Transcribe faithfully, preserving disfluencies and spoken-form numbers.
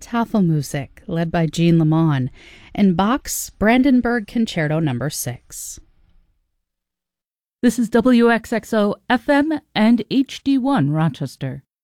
Tafelmusik, led by Jean Lemon, and Bach's Brandenburg Concerto number six. This is W X X O F M and H D one Rochester.